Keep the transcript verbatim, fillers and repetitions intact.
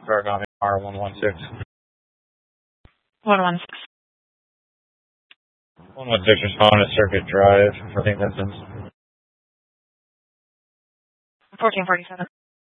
Gargami R one one six. one one six. one one six respond to Circuit Drive for the instance. fourteen forty-seven.